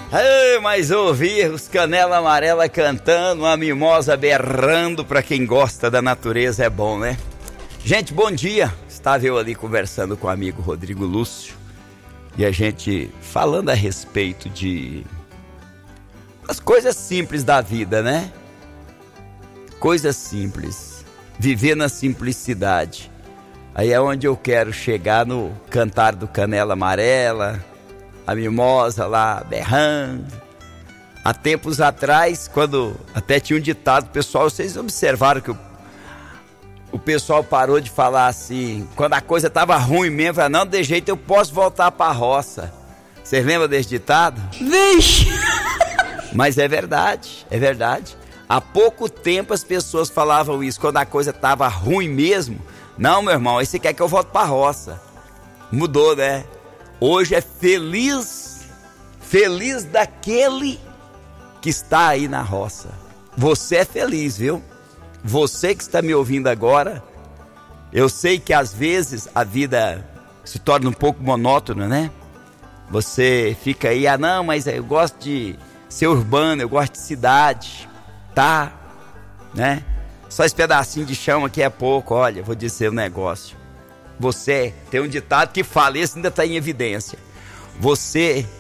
Mas ouvir os Canela Amarela cantando, uma mimosa berrando, pra quem gosta da natureza é bom, né? Gente, bom dia. Estava eu ali conversando com o amigo Rodrigo Lúcio e a gente falando a respeito de as coisas simples da vida, né? Coisas simples, viver na simplicidade. Aí é onde eu quero chegar no cantar do Canela Amarela, a mimosa lá berrando. Há tempos atrás, quando até tinha um ditado, pessoal, vocês observaram que o pessoal parou de falar assim, quando a coisa estava ruim mesmo, falou, não, de jeito eu posso voltar para a roça. Vocês lembram desse ditado? Vixe! Mas é verdade, é verdade. Há pouco tempo as pessoas falavam isso, quando a coisa estava ruim mesmo. Não, meu irmão, aí você quer que eu volte para a roça. Mudou, né? Hoje é feliz daquele que está aí na roça. Você é feliz, viu? Você que está me ouvindo agora, eu sei que às vezes a vida se torna um pouco monótona, né? Você fica aí, não, mas eu gosto de ser urbano, eu gosto de cidade, tá? Né? Só esse pedacinho de chão aqui é pouco, olha, vou dizer um negócio. Você tem um ditado que fala, esse ainda está em evidência. Você